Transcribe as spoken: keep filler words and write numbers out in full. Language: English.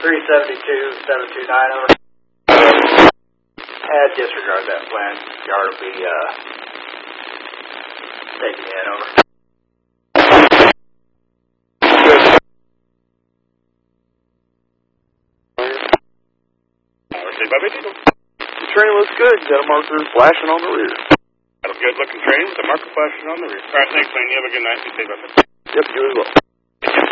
three seventy-two, seven two nine, over. Had disregard that plan. Yard will be, uh, taking in, over. The train looks good. Got a marker flashing on the rear. Got a good looking train with a marker flashing on the rear. Alright, thanks, man. You have a good night. Be safe out there. Yep, you as well.